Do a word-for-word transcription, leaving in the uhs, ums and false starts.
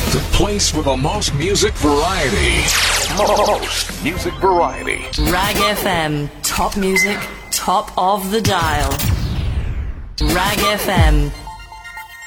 The place with the most music variety. Most music variety. Rag F M. Top music, top of the dial. Rag F M.